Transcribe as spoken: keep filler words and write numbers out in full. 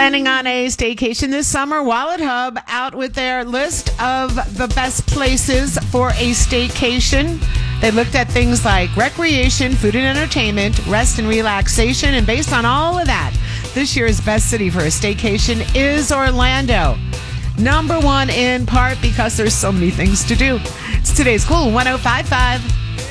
Planning on a staycation this summer? Wallet Hub out with their list of the best places for a staycation. They looked at things like recreation, food and entertainment, rest and relaxation, and based on all of that, this year's best city for a staycation is Orlando. Number one in part because there's so many things to do. It's today's Cool one oh five point five.